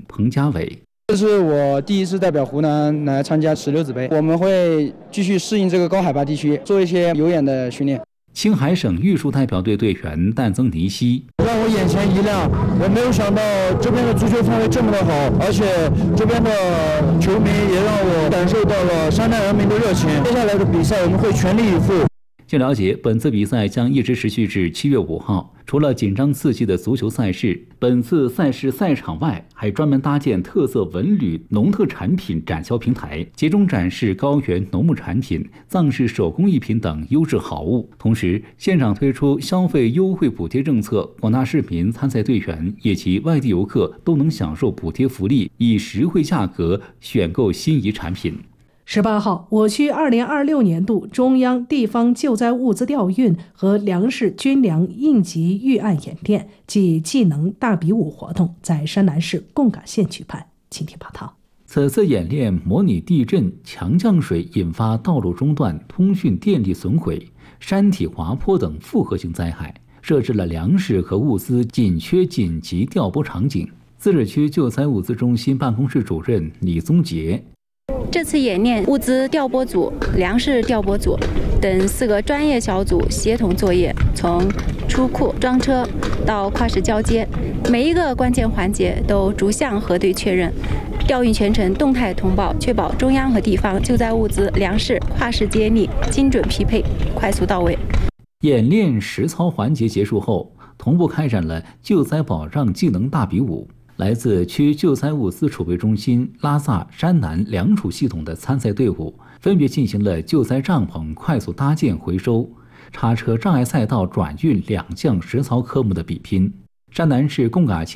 彭家伟。 这是我第一次代表湖南来参加石榴子杯，我们会继续适应这个高海拔地区，做一些有氧的训练。 青海省玉树代表队队员但增尼西让我眼前一亮，我没有想到这边的足球氛围这么的好，而且这边的球迷也让我感受到了山南人民的热情。接下来的比赛我们会全力以赴。 据了解，本次比赛将一直持续至7月5号。除了紧张刺激的足球赛事，本次赛事赛场外还专门搭建特色文旅农特产品展销平台，集中展示高原农牧产品、藏式手工艺品等优质好物。同时，现场推出消费优惠补贴政策，广大市民、参赛队员以及外地游客都能享受补贴福利，以实惠价格选购心仪产品。 18号，我区2026年度中央地方救灾物资调运和粮食军粮应急预案演练暨技能大比武活动在山南市贡嘎县举办。请听报道。 此次演练模拟地震、强降水引发道路中断、通讯电力损毁、山体滑坡等复合性灾害，设置了粮食和物资紧缺紧急调拨场景。自治区救灾物资中心办公室主任李宗杰。 这次演练，物资调拨组、粮食调拨组等4个专业小组协同作业，从出库、装车到跨市交接，每一个关键环节都逐项核对确认，调运全程动态通报，确保中央和地方救灾物资、粮食跨市接力精准匹配、快速到位。 演练实操环节结束后，同步开展了救灾保障技能大比武。来自区救灾物资储备中心、拉萨、山南2处系统的参赛队伍，分别进行了救灾帐篷快速搭建回收、叉车障碍赛道转运2项实操科目的比拼。山南市贡嘎县